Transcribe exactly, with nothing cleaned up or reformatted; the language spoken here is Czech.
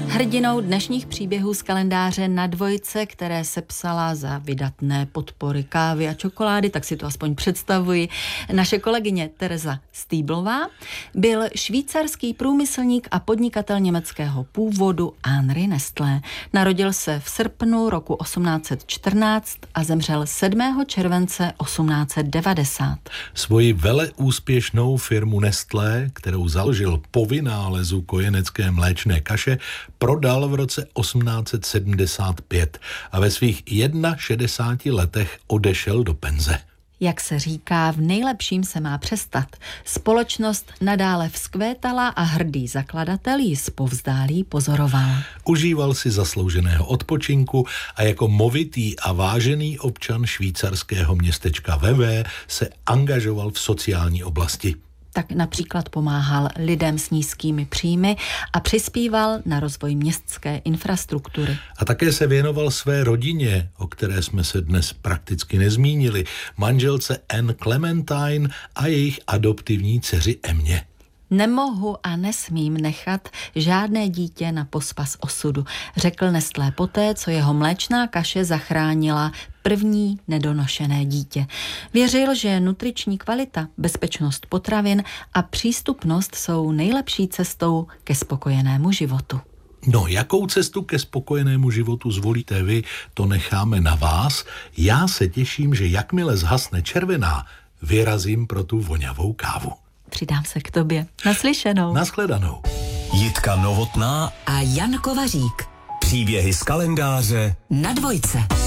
Hrdinou dnešních příběhů z kalendáře Na dvojce, které sepsala za vydatné podpory kávy a čokolády, tak si to aspoň představuji, naše kolegyně Tereza Stýblová, byl švýcarský průmyslník a podnikatel německého původu Henri Nestlé. Narodil se v srpnu roku osmnáct set čtrnáct a zemřel sedmého července osmnáct set devadesát. Svoji veleúspěšnou firmu Nestlé, kterou založil po vynálezu kojenecké mléčné kaše, prodal v roce osmnáct set sedmdesát pět a ve svých šedesáti jedné letech odešel do penze. Jak se říká, v nejlepším se má přestat. Společnost nadále vzkvétala a hrdý zakladatel ji zpovzdálí pozoroval. Užíval si zaslouženého odpočinku a jako movitý a vážený občan švýcarského městečka Vevey se angažoval v sociální oblasti. Tak například pomáhal lidem s nízkými příjmy a přispíval na rozvoj městské infrastruktury. A také se věnoval své rodině, o které jsme se dnes prakticky nezmínili, manželce Anne Clementine a jejich adoptivní dceři Emmě. Nemohu a nesmím nechat žádné dítě na pospas osudu, řekl Nestlé poté, co jeho mléčná kaše zachránila první nedonošené dítě. Věřil, že nutriční kvalita, bezpečnost potravin a přístupnost jsou nejlepší cestou ke spokojenému životu. No, jakou cestu ke spokojenému životu zvolíte vy, to necháme na vás. Já se těším, že jakmile zhasne červená, vyrazím pro tu voňavou kávu. Přidám se k tobě. Naslyšenou. Nashledanou. Jitka Novotná a Jan Kovařík. Příběhy z kalendáře Na dvojce.